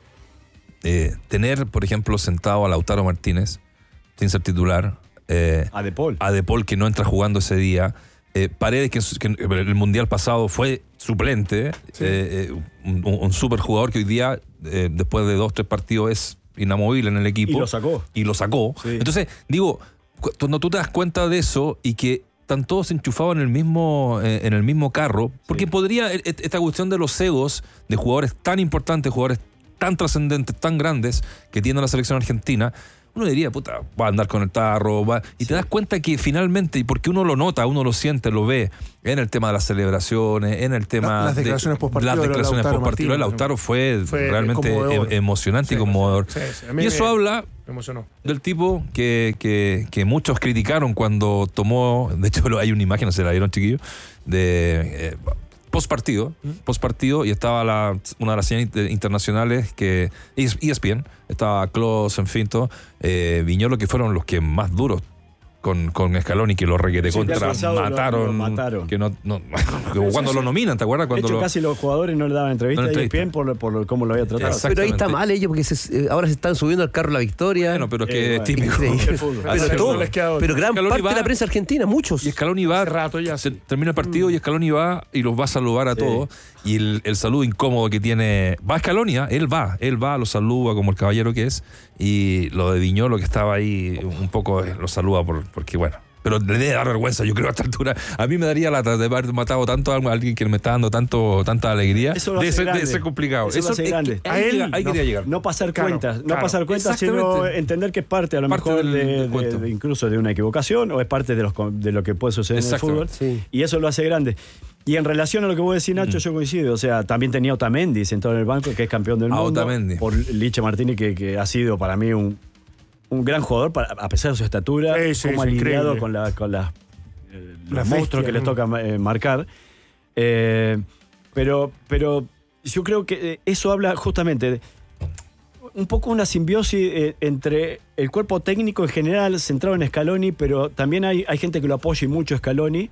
Eh, tener, por ejemplo, sentado a Lautaro Martínez, sin ser titular. Eh, a De Paul. A De Paul, que no entra jugando ese día. Eh, Paredes, que, que el mundial pasado fue suplente, sí. eh, eh, un, un super jugador que hoy día, eh, después de dos, tres partidos, es inamovible en el equipo. Y lo sacó. Y lo sacó. Sí. Entonces, digo, cuando tú te das cuenta de eso y que están todos enchufados en el mismo, eh, en el mismo carro, porque sí. podría, esta cuestión de los egos de jugadores tan importantes, jugadores tan trascendentes, tan grandes, que tiene la selección argentina, uno diría, puta, va a andar con el tarro, va. Y sí. te das cuenta que finalmente, y porque uno lo nota, uno lo siente, lo ve, en el tema de las celebraciones, en el tema la, las declaraciones de las declaraciones postpartido de Lautaro fue, fue realmente em, emocionante sí, y conmovedor. Sí, sí. Y eso me, habla me emocionó. Del tipo que, que, que muchos criticaron cuando tomó, de hecho hay una imagen, no se la vieron, chiquillos, de... Eh, post partido, ¿Mm? post partido y estaba la, una de las señales internacionales que E S P N, estaba Klose, en fin, todo, eh, Viñolo, que fueron los que más duros con, con Scaloni, que lo requete sí, contra, mataron, lo, lo mataron. Que no, no, cuando sí, lo nominan, ¿te acuerdas? Cuando de hecho, lo, casi los jugadores no le daban entrevista no a E S P N por, por cómo lo había tratado. Pero ahí está mal ellos, porque se, ahora se están subiendo al carro la victoria. Bueno, pero es que eh, es típico. Pero, todo, pero gran Scaloni parte va, de la prensa argentina, muchos. Y Scaloni va, rato ya, se, termina el partido mm. y Scaloni va y los va a saludar a sí. todos. Y el, el saludo incómodo que tiene, va a Scaloni, él va, él va, lo saluda como el caballero que es. Y lo de Viñolo, que estaba ahí un poco, lo saluda por, porque, bueno. Pero le debe dar vergüenza, yo creo, a esta altura. A mí me daría lata de haber matado tanto a alguien que me está dando tanto, tanta alegría. Eso lo de, hace ser, de ser complicado. Eso, Eso lo hace grande. A él, ahí no, quería llegar. No pasar claro, cuentas, claro. no pasar cuentas, sino entender que es parte, a lo parte mejor, del, de, del de, de, incluso de una equivocación, o es parte de, los, de lo que puede suceder en el fútbol. Sí. Y eso lo hace grande. Y en relación a lo que vos decís, Nacho, mm. yo coincido. O sea, también tenía Otamendi sentado en el banco, que es campeón del a mundo. Otamendi. Por Licha Martínez, que, que ha sido para mí un, un gran jugador, para, a pesar de su estatura, sí, sí, como ha lidiado con la... Con la los monstruos que les toca eh, marcar. Eh, pero, pero yo creo que eso habla justamente de un poco una simbiosis eh, entre el cuerpo técnico en general, centrado en Scaloni, pero también hay, hay gente que lo apoya y mucho Scaloni,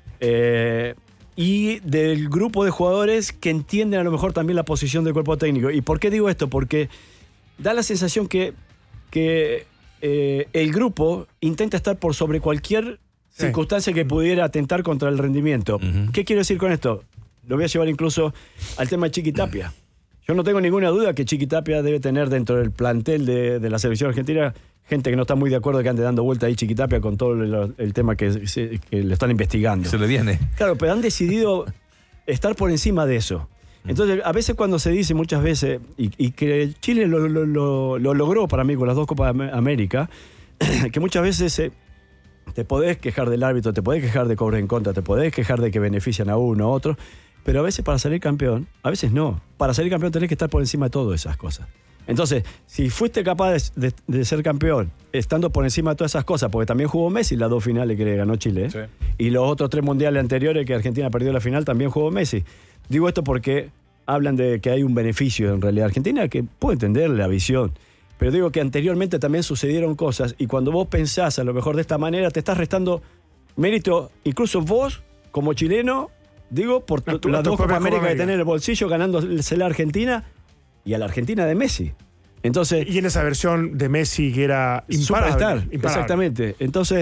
eh, y del grupo de jugadores que entienden a lo mejor también la posición del cuerpo técnico. ¿Y por qué digo esto? Porque da la sensación que, que eh, el grupo intenta estar por sobre cualquier sí. circunstancia que pudiera atentar contra el rendimiento. Uh-huh. ¿Qué quiero decir con esto? Lo voy a llevar incluso al tema de Chiqui Tapia. Yo no tengo ninguna duda que Chiqui Tapia debe tener dentro del plantel de, de la selección argentina gente que no está muy de acuerdo que ande dando vuelta ahí Chiqui Tapia con todo el, el tema que, se, que le están investigando. Se le viene. Claro, pero han decidido estar por encima de eso. Entonces, a veces cuando se dice muchas veces, y, y que Chile lo, lo, lo, lo logró para mí con las dos Copas de América, que muchas veces eh, te podés quejar del árbitro, te podés quejar de cobros en contra, te podés quejar de que benefician a uno, a otro, pero a veces para salir campeón, a veces no. Para salir campeón tenés que estar por encima de todas esas cosas. Entonces, si fuiste capaz de, de, de ser campeón estando por encima de todas esas cosas, porque también jugó Messi las dos finales que ganó Chile, ¿eh? Sí. Y los otros tres mundiales anteriores que Argentina perdió la final, también jugó Messi. Digo esto porque hablan de que hay un beneficio en realidad. Argentina, que puedo entender la visión, pero digo que anteriormente también sucedieron cosas, y cuando vos pensás a lo mejor de esta manera, te estás restando mérito, incluso vos, como chileno, digo, por tu, tu, las dos Copas América que tenés en el bolsillo, ganándose la Argentina y a la Argentina de Messi. Entonces, y en esa versión de Messi que era imparable, superstar, imparable. Exactamente. Entonces,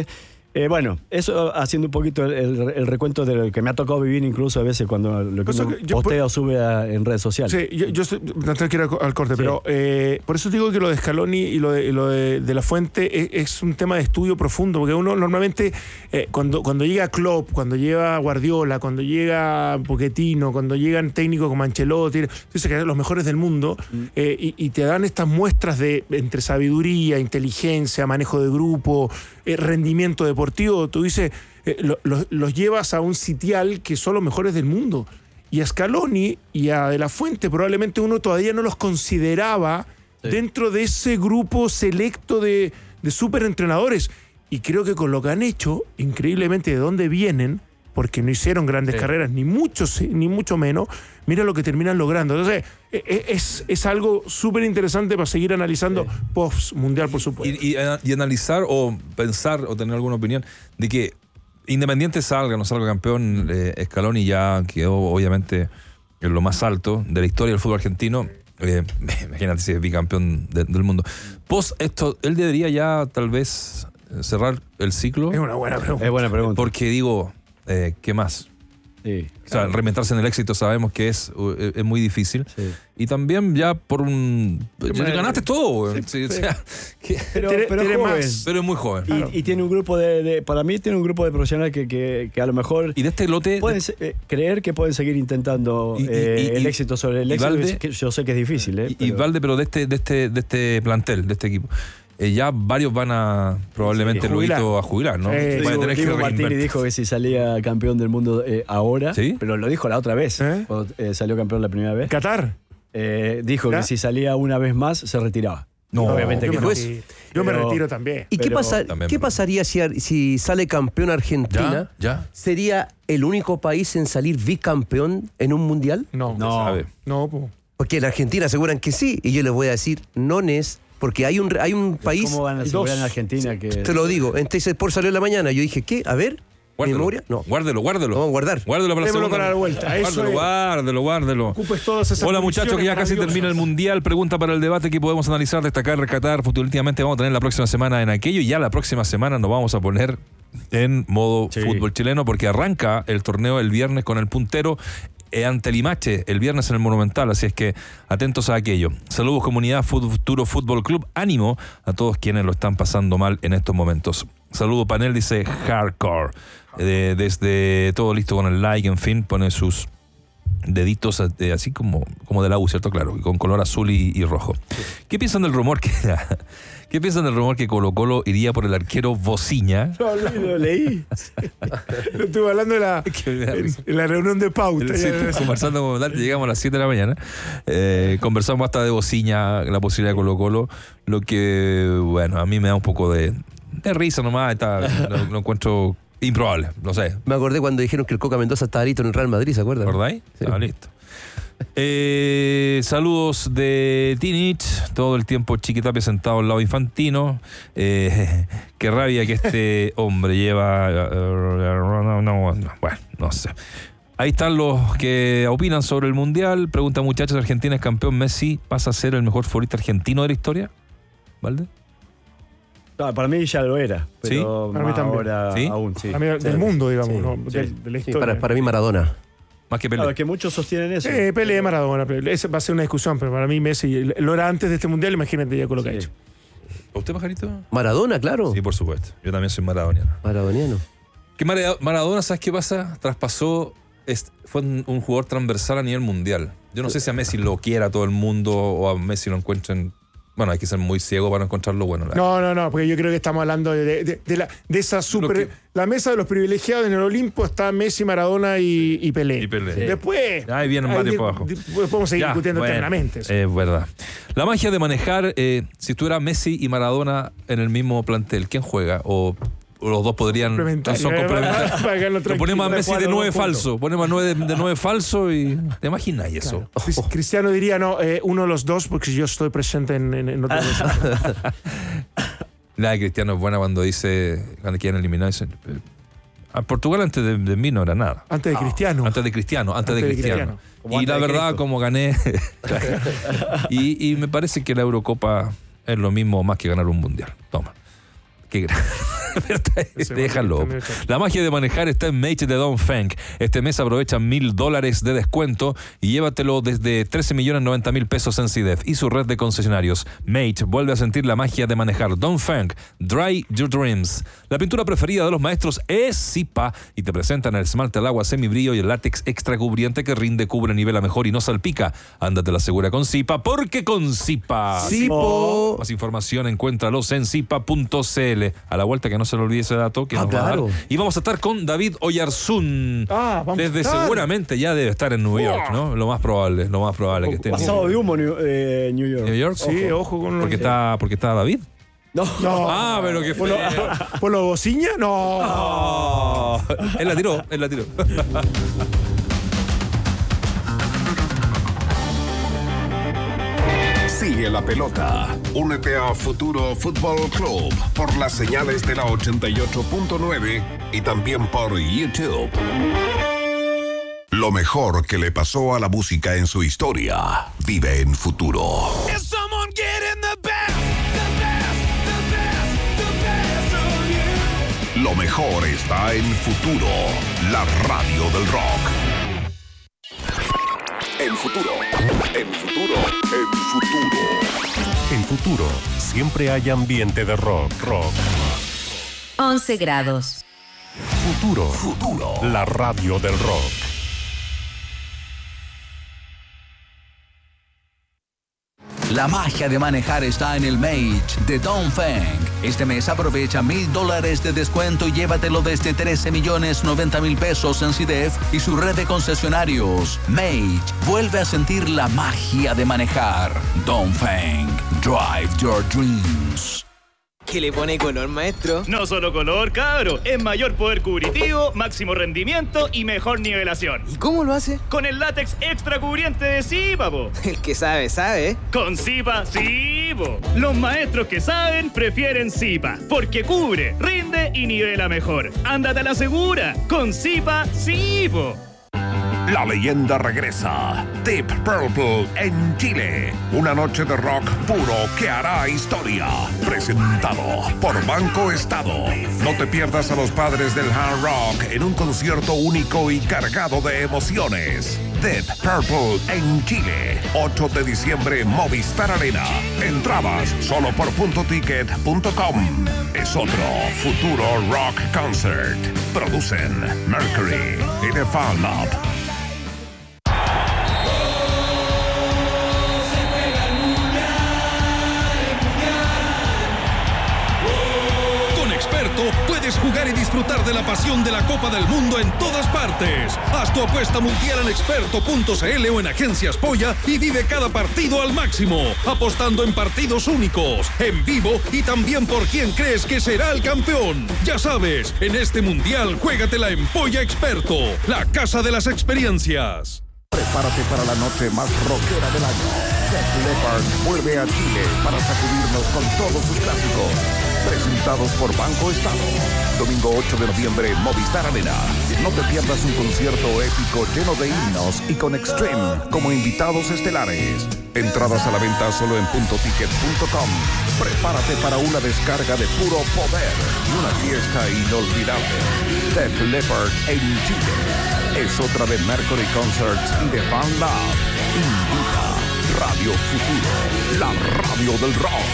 Eh, bueno, eso haciendo un poquito el, el, el recuento de lo que me ha tocado vivir incluso a veces cuando lo que Eso uno que yo postea por- o sube a- en redes sociales. Sí, yo, yo estoy, no tengo que ir al, al corte, Sí. pero eh, por eso digo que lo de Scaloni y lo de, y lo de, de La Fuente es, es un tema de estudio profundo, porque uno normalmente eh, cuando, cuando llega Klopp, cuando llega Guardiola, cuando llega Pochettino, cuando llegan técnicos como Ancelotti, dice que eran los mejores del mundo, Mm. eh, y, y te dan estas muestras de entre sabiduría, inteligencia, manejo de grupo, eh, rendimiento deportivo. Tú dices, eh, lo- lo- los llevas a un sitial que son los mejores del mundo. Y a Scaloni y a De La Fuente probablemente uno todavía no los consideraba Sí. dentro de ese grupo selecto de, de superentrenadores. Y creo que con lo que han hecho, increíblemente de dónde vienen, porque no hicieron grandes Sí. carreras, ni mucho, ni mucho menos, mira lo que terminan logrando. Entonces, e- e- es, es algo súper interesante para seguir analizando Sí. post-mundial, por supuesto. Y, y, y analizar o pensar o tener alguna opinión de que Independiente salga, no salga campeón, eh, Scaloni ya quedó obviamente en lo más alto de la historia del fútbol argentino. Eh, imagínate si es bicampeón de- del mundo. Post esto, él debería ya tal vez cerrar el ciclo. Es una buena pregunta. Es buena pregunta. Porque digo, eh, ¿qué más? Sí, O sea, reinventarse en el éxito sabemos que es, uh, es muy difícil. sí. Y también ya por un... Ya me- ganaste todo, weón. Sí, Sí, o sí. sea, que- Pero, Tiene- pero tiene joven. más. pero es muy joven. Y, Claro. y tiene un grupo de, de- para mí tiene un grupo de profesionales que, que, que a lo mejor Y de este lote... pueden se- eh, creer que pueden seguir intentando Y- y- eh, y- el y- éxito sobre el y éxito, Valde- que yo sé que es difícil. ¿eh? Y, y Pero- Valde, pero de este, de este, de este plantel, de este equipo, eh, ya varios van a probablemente Sí, jubilar. luego a jubilar, ¿no? Sí, Van a digo, tener que Diego Martini reinvertir. dijo que si salía campeón del mundo eh, ahora, ¿Sí? pero lo dijo la otra vez, ¿Eh? cuando eh, salió campeón la primera vez, Qatar. eh, dijo ¿Ya? que si salía una vez más se retiraba. No, obviamente yo que me no. pues. retiro. Yo me Pero- retiro también. ¿Y qué, Pero- pasa, También, qué pero- pasaría si, si sale campeón Argentina? ¿Ya? ¿Ya? ¿Sería el único país en salir bicampeón en un mundial? No. No. Sabe. No, po. Porque en Argentina aseguran que sí, y yo les voy a decir, no es, porque hay un, hay un país, ¿Cómo van a dos. asegurar en Argentina que te lo digo, en T C Sport salió en la mañana, yo dije, ¿qué? A ver, ¿mi Guárdelo. memoria? No, Guárdelo, guárdelo. vamos a guardar. Guárdelo para la Démoslo segunda. para la vuelta. Eso Guárdelo, es. guárdelo, guárdelo. Ocupes todas esas Hola muchachos, que ya casi condiciones termina el maravillosas. Mundial. Pregunta para el debate que podemos analizar, destacar, rescatar. Últimamente vamos a tener la próxima semana en aquello y ya la próxima semana nos vamos a poner en modo Sí. fútbol chileno porque arranca el torneo el viernes con el puntero eh, ante Limache, el viernes en el Monumental, así es que atentos a aquello. Saludos comunidad Futuro Fútbol Club, ánimo a todos quienes lo están pasando mal en estos momentos. Saludo panel, dice Hardcore. Eh, desde todo listo con el like, en fin, pone sus deditos eh, así como, como de la U, ¿cierto? Claro, y con color azul y, y rojo. ¿Qué piensan del rumor que ¿Qué piensan del rumor que Colo Colo iría por el arquero Bociña? Lo hablamos. lo leí. Lo estuve hablando en la, Que me da en, risa. en la reunión de pauta. Sí, Ya- conversando con Dante, llegamos a las siete de la mañana. Eh, conversamos hasta de Bociña, la posibilidad de Colo Colo. Lo que, bueno, a mí me da un poco de, de risa nomás. Está, lo, lo encuentro improbable, no sé. Me acordé cuando dijeron que el Coca Mendoza estaba listo en el Real Madrid, ¿se acuerdan? ¿Recordáis? Sí. Ah, listo. Eh, saludos de Tinich, todo el tiempo Chiquitapia sentado al lado de Infantino. Eh, qué rabia que este hombre lleva. No, no, no, bueno, no sé. Ahí están los que opinan sobre el Mundial. Pregunta muchachos, ¿Argentina es campeón? ¿Messi pasa a ser el mejor futbolista argentino de la historia? ¿Valde? No, para mí ya lo era, pero Sí, para mí también. ahora ¿Sí? aún sí. A mí, del Sí. mundo, digamos, Sí, ¿no? sí. Del- de la Sí, historia. para, para mí Maradona. Más que Pelé. Claro, que muchos sostienen eso. Eh, Pelé, Maradona. Pelé. Esa va a ser una discusión, pero para mí Messi lo era antes de este mundial, imagínate ya con lo que ha Sí. hecho. ¿Usted, Pajarito? Maradona, claro. Sí, por supuesto. Yo también soy maradoniano. Maradoniano. Que Mara- Maradona, ¿sabes qué pasa? Traspasó, es- fue un, un jugador transversal a nivel mundial. Yo no sé si a Messi lo quiera todo el mundo o a Messi lo encuentren. Bueno, hay que ser muy ciego para encontrarlo bueno. la- No, no, no, porque yo creo que estamos hablando de, de- de la, de esa super. que- La mesa de los privilegiados en el Olimpo está Messi, Maradona y, y Pelé. Y Pelé. Sí. Después. Ahí vienen ahí varios di- para abajo. di- podemos seguir Ya, discutiendo bueno, eternamente. eso. Es verdad. La magia de manejar, eh, si estuviera Messi y Maradona en el mismo plantel, ¿quién juega? O, o los dos podrían. Complementario, Son eh, complementarios. para- para quedarlo Lo tranquilo. ponemos a Para Messi jugar de los nueve dos juntos. falso. Ponemos a nueve de, de nueve falso y. ¿Te imaginas eso? Cris- Cristiano diría, no, eh, uno de los dos, porque yo estoy presente en, en, en otro La de Cristiano es buena cuando dice. Cuando quieren eliminar. Dice, eh, a Portugal antes de, de mí no era nada. Antes de Cristiano. Antes de Cristiano, antes, Antes de de Cristiano. Cristiano. Como Y antes la de verdad, Cristo. como gané. y, y me parece que la Eurocopa es lo mismo más que ganar un mundial. Toma. Qué gran. Déjalo. La magia de manejar está en Mage de Dongfeng. Este mes aprovecha mil dólares de descuento y llévatelo desde trece millones noventa mil pesos en C I D E F y su red de concesionarios. Mage vuelve a sentir la magia de manejar. Dongfeng, Dry Your Dreams. La pintura preferida de los maestros es Zipa y te presentan el esmalte al agua semibrillo y el látex extra cubriente que rinde, cubre, nivela mejor y no salpica. Ándate la segura con Zipa, porque con Zipa. Zipo. Más información encuéntralos en zipa punto c l. A la vuelta, que no se le olvide ese dato que Ah, nos va a dar. claro. Y vamos a estar con David Oyarzún. Ah, vamos Desde a estar. seguramente ya debe estar en New York, ¿no? Lo más probable, lo más probable que esté en Pasado de humo, New, eh, New York. New York. Sí, ojo con los... Porque está, porque está David. No. No. Ah, pero qué ¿Por lo, feo. por, por lo bociña? No. Oh, él la tiró, él la tiró. Sigue la pelota. Únete a Futuro Fútbol Club por las señales de la ochenta y ocho punto nueve y también por YouTube. Lo mejor que le pasó a la música en su historia vive en Futuro. Lo mejor está en Futuro, la radio del rock. En Futuro, en Futuro, en Futuro. En Futuro, siempre hay ambiente de rock, rock. once grados. Futuro, Futuro. la radio del rock. La magia de manejar está en el Mage de Dongfeng. Este mes aprovecha mil dólares de descuento y llévatelo desde trece millones noventa mil pesos en C I D E F y su red de concesionarios. Mage vuelve a sentir la magia de manejar. Dongfeng, drive your dreams. ¿Qué le pone color, maestro? No solo color, cabro. Es mayor poder cubritivo, máximo rendimiento y mejor nivelación. ¿Y cómo lo hace? Con el látex extra cubriente de Zipa, po. El que sabe, sabe. Con Zipa, sí, po. Los maestros que saben prefieren Zipa, porque cubre, rinde y nivela mejor. Ándate a la segura. Con Zipa, sí, po. La leyenda regresa. Deep Purple en Chile. Una noche de rock puro que hará historia. Presentado por Banco Estado. No te pierdas a los padres del hard rock en un concierto único y cargado de emociones. Deep Purple en Chile. ocho de diciembre, Movistar Arena. Entradas solo por punto ticket punto com. Es otro Futuro Rock Concert. Producen Mercury y The Fan Lab. Puedes jugar y disfrutar de la pasión de la Copa del Mundo en todas partes. Haz tu apuesta mundial en experto punto c l o en Agencias Polla y vive cada partido al máximo, apostando en partidos únicos, en vivo y también por quién crees que será el campeón. Ya sabes, en este mundial juégatela en Polla Experto, la casa de las experiencias. Prepárate para la noche más rockera del año. Def Leppard vuelve a Chile para sacudirnos con todos sus clásicos. Presentados por Banco Estado. Domingo ocho de noviembre, Movistar Arena. No te pierdas un concierto épico lleno de himnos y con Extreme como invitados estelares. Entradas a la venta solo en punto ticket punto com. Prepárate para una descarga de puro poder y una fiesta inolvidable. Def Leppard en Chile. Es otra de Mercury Concerts y de Fan Lab. Invita Radio Futuro, la radio del rock.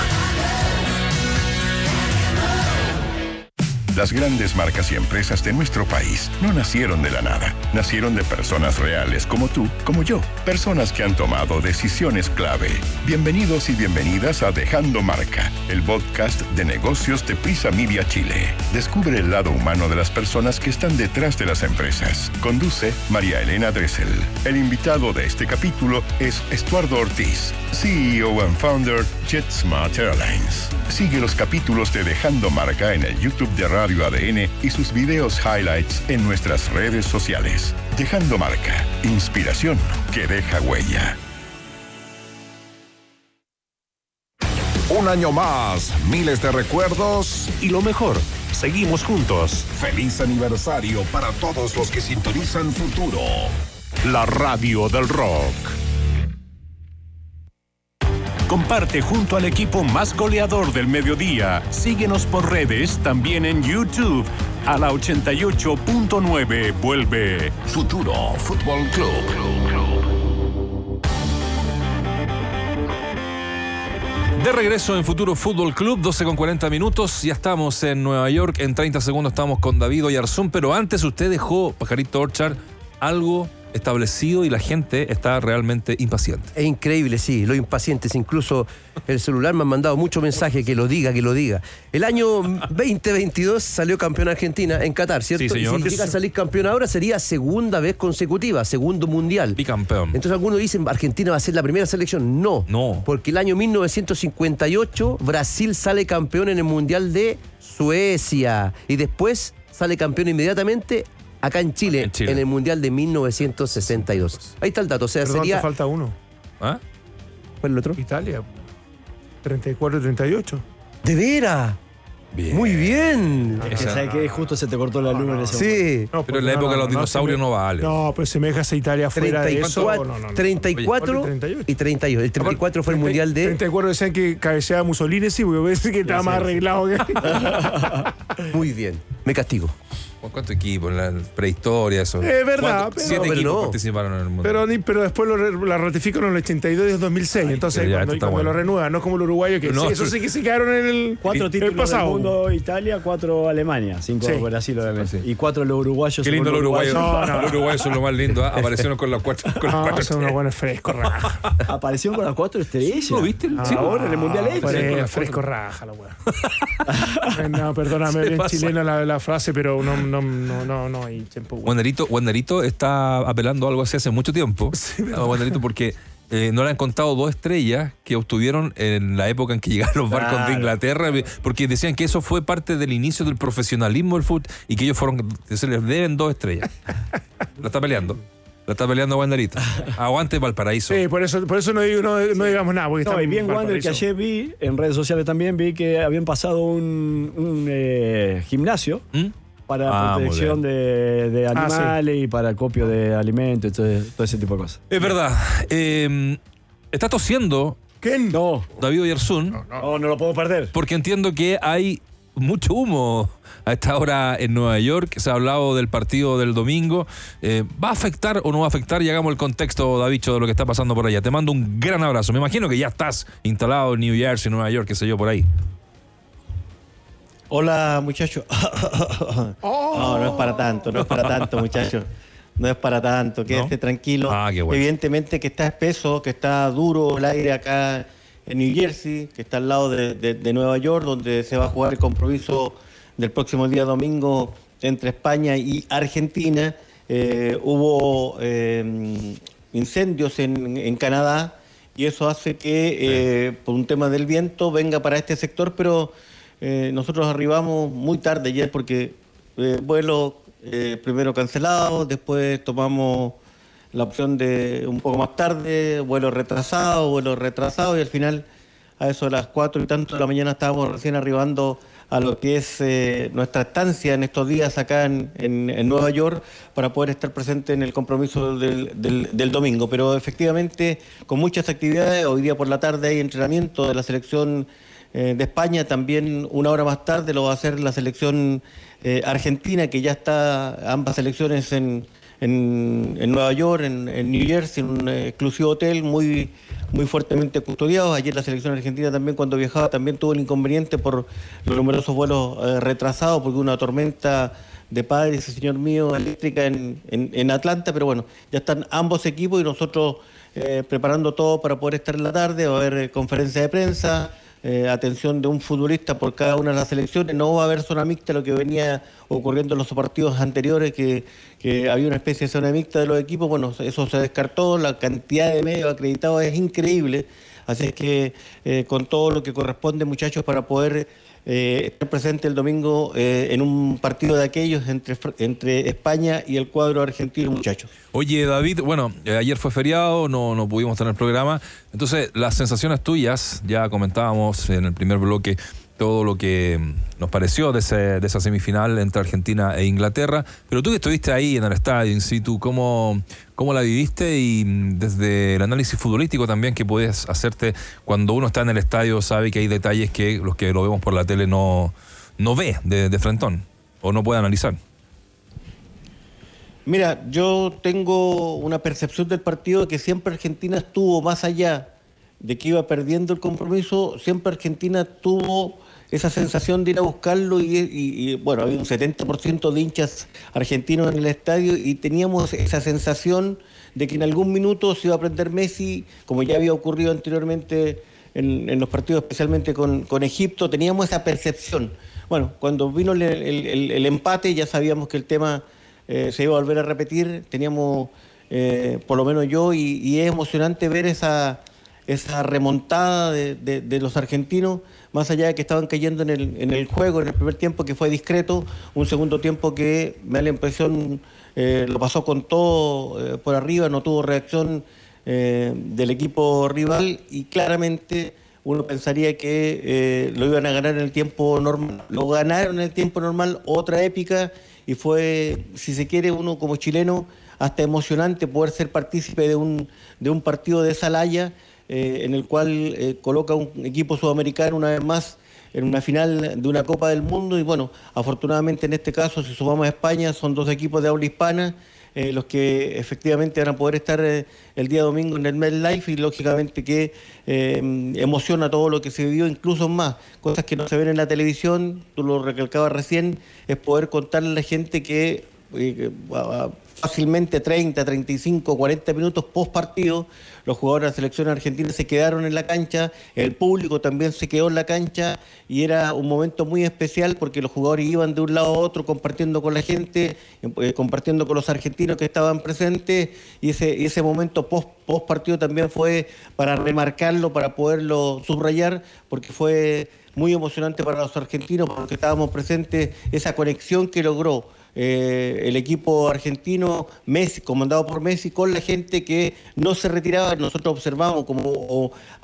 Las grandes marcas y empresas de nuestro país no nacieron de la nada. Nacieron de personas reales como tú, como yo. Personas que han tomado decisiones clave. Bienvenidos y bienvenidas a Dejando Marca, el podcast de negocios de Prisa Media Chile. Descubre el lado humano de las personas que están detrás de las empresas. Conduce María Elena Dressel. El invitado de este capítulo es Estuardo Ortiz, C E O and founder JetSmart Airlines. Sigue los capítulos de Dejando Marca en el YouTube de Radio A D N y sus videos highlights en nuestras redes sociales. Dejando Marca, inspiración que deja huella. Un año más, miles de recuerdos y lo mejor, seguimos juntos. Feliz aniversario para todos los que sintonizan Futuro, la radio del rock. Comparte junto al equipo más goleador del mediodía. Síguenos por redes, también en YouTube. A la ochenta y ocho punto nueve vuelve Futuro Fútbol Club. De regreso en Futuro Fútbol Club, doce con cuarenta minutos. Ya estamos en Nueva York. En treinta segundos estamos con David Oyarzún. Pero antes usted dejó, Pajarito Orchard, algo establecido y la gente está realmente impaciente. Es increíble, sí, los impacientes. Incluso el celular me han mandado muchos mensajes que lo diga, que lo diga. El año veinte veintidós salió campeón Argentina en Qatar, ¿cierto? Sí, señor. Y si llega a salir campeón ahora sería segunda vez consecutiva, segundo mundial. Bicampeón. Entonces algunos dicen Argentina va a ser la primera selección. No, no. Porque el año mil novecientos cincuenta y ocho Brasil sale campeón en el mundial de Suecia y después sale campeón inmediatamente acá en Chile, en Chile, en el Mundial de mil novecientos sesenta y dos. Ahí está el dato. O sea, Perdón, sería... te falta uno. ¿Ah? ¿Cuál es el otro? Italia. treinta y cuatro treinta y ocho. ¿De veras? Bien. Muy bien. Es que sabes que justo se te cortó la luz en ese Sí. momento. No, Pero en la época de los dinosaurios no vale. No, pues se me deja esa Italia fuera de eso. treinta y cuatro, No, no, no. treinta y cuatro Oye, treinta y ocho. y treinta y ocho. El treinta y cuatro fue el mundial de... treinta y cuatro decían que cabeceaba Mussolini, sí, porque pensé que estaba sí, más sí. arreglado que... Muy bien. Me castigo. ¿Cuántos equipos? En la prehistoria, eso. Es verdad, ¿Cuántos? pero- Siete pero equipos no. participaron en el mundo. Pero, ni- pero después lo, re- la ratificaron en el ochenta y dos y el dos mil seis. Entonces, pero ya, cuando, esto está cuando bueno. lo renuevan, no como el uruguayo, que No, sí, eso pero- sí que se quedaron en el, Cuatro el títulos del pasado. mundo Italia, cuatro Alemania, cinco Sí. Brasil obviamente. Sí. Y cuatro los uruguayos. Qué lindo según los uruguayos. No, no. Los uruguayos son lo más lindo. ¿eh? Aparecieron con las cuatro. Con las No, cuatro son unos buenos frescos raja. Aparecieron con las cuatro estrellas. ¿Lo viste? Ah, Sí, ahora en el Mundial X. Fre- fresco raja la weá. No, perdóname, Se bien pasa. chilena la, la frase, pero no, no, no, no, no hay tiempo. Wanderito, Wanderito está apelando a algo así hace mucho tiempo. A Wanderito porque eh, no le han contado dos estrellas que obtuvieron en la época en que llegaron los barcos Claro. de Inglaterra, porque decían que eso fue parte del inicio del profesionalismo del fútbol y que ellos fueron, que se les deben dos estrellas. La está peleando. La está peleando Wanderito. Aguante Valparaíso. Sí, por eso, por eso no, digo, no, no digamos nada. Porque No, está y bien en Wander, que Valparaíso. ayer vi, en redes sociales también vi que habían pasado un, un, eh, gimnasio ¿Mm? para Ah, muy protección de, de Ah, sí. animales y para acopio de alimentos y todo, todo ese tipo de cosas. Es verdad. Eh, está tosiendo ¿Quién? No, David Oyarzún no, no lo puedo perder. porque entiendo que hay mucho humo a esta hora en Nueva York. Se ha hablado del partido del domingo. Eh, ¿Va a afectar o no va a afectar? Y hagamos el contexto, Davicho, de lo que está pasando por allá. Te mando un gran abrazo. Me imagino que ya estás instalado en New Jersey, Nueva York, qué sé yo, por ahí. Hola, muchachos. No, no es para tanto, no es para tanto, muchachos. No es para tanto, quédate ¿No? tranquilo. Ah, qué bueno. Evidentemente que está espeso, que está duro el aire acá en New Jersey, que está al lado de, de- de Nueva York, donde se va a jugar el compromiso del próximo día domingo entre España y Argentina. Eh, hubo eh, incendios en, en Canadá y eso hace que, eh, por un tema del viento, venga para este sector, pero eh, nosotros arribamos muy tarde ayer porque eh, vuelo eh, primero cancelado, después tomamos la opción de un poco más tarde, vuelo retrasado, vuelo retrasado y al final a eso de las cuatro y tanto de la mañana estábamos recién arribando a lo que es eh, nuestra estancia en estos días acá en, en- en Nueva York para poder estar presente en el compromiso del, del- del domingo. Pero efectivamente con muchas actividades, hoy día por la tarde hay entrenamiento de la selección eh, de España, también una hora más tarde lo va a hacer la selección eh, argentina, que ya está ambas selecciones en, en, en Nueva York, en, en New Jersey, en un eh, exclusivo hotel muy, muy fuertemente custodiado. Ayer la selección argentina también cuando viajaba también tuvo el inconveniente por los numerosos vuelos eh, retrasados, porque hubo una tormenta de padre, ese señor mío, eléctrica en, en, en Atlanta, pero bueno, ya están ambos equipos y nosotros eh, preparando todo para poder estar en la tarde. Va a haber eh, conferencia de prensa, eh, atención de un futbolista por cada una de las selecciones. No va a haber zona mixta, lo que venía ocurriendo en los partidos anteriores, que, que había una especie de zona mixta de los equipos. Bueno, eso se descartó, la cantidad de medios acreditados es increíble. Así es que eh, con todo lo que corresponde, muchachos, para poder eh, estar presente el domingo eh, en un partido de aquellos entre, Fr- entre España y el cuadro argentino, muchachos. Oye, David, bueno, eh, ayer fue feriado, no, no pudimos tener programa. Entonces, las sensaciones tuyas, ya comentábamos en el primer bloque, todo lo que nos pareció de, ese, de esa semifinal entre Argentina e Inglaterra. Pero tú que estuviste ahí en el estadio, in situ, ¿cómo, cómo la viviste? Y desde el análisis futbolístico también que puedes hacerte cuando uno está en el estadio, sabe que hay detalles que los que lo vemos por la tele no, no ve de, de frentón o no puede analizar. Mira, yo tengo una percepción del partido que siempre Argentina estuvo más allá de que iba perdiendo el compromiso, siempre Argentina tuvo esa sensación de ir a buscarlo y, y, y bueno, había un setenta por ciento de hinchas argentinos en el estadio y teníamos esa sensación de que en algún minuto se iba a prender Messi, como ya había ocurrido anteriormente en, en los partidos, especialmente con, con Egipto, teníamos esa percepción. Bueno, cuando vino el, el, el, el empate ya sabíamos que el tema eh, se iba a volver a repetir, teníamos, eh, por lo menos yo, y, y es emocionante ver esa... esa remontada de, de, de los argentinos, más allá de que estaban cayendo en el, en el juego, en el primer tiempo que fue discreto, un segundo tiempo que me da la impresión eh, lo pasó con todo eh, por arriba, no tuvo reacción eh, del equipo rival y claramente uno pensaría que eh, lo iban a ganar en el tiempo normal. Lo ganaron en el tiempo normal, otra épica, y fue, si se quiere, uno como chileno, hasta emocionante poder ser partícipe de un, de un partido de esa laya, Eh, en el cual eh, coloca un equipo sudamericano una vez más en una final de una Copa del Mundo y bueno, afortunadamente en este caso, si sumamos a España, son dos equipos de habla hispana eh, los que efectivamente van a poder estar eh, el día domingo en el MetLife y lógicamente que eh, emociona todo lo que se vivió, incluso más, cosas que no se ven en la televisión, tú lo recalcabas recién, es poder contarle a la gente que eh, uh, fácilmente treinta, treinta y cinco, cuarenta minutos post partido, los jugadores de la selección argentina se quedaron en la cancha, el público también se quedó en la cancha y era un momento muy especial porque los jugadores iban de un lado a otro compartiendo con la gente, eh, compartiendo con los argentinos que estaban presentes y ese, y ese momento post, post partido también fue para remarcarlo, para poderlo subrayar, porque fue muy emocionante para los argentinos porque estábamos presentes, esa conexión que logró Eh, el equipo argentino, Messi, comandado por Messi, con la gente que no se retiraba. Nosotros observamos como o,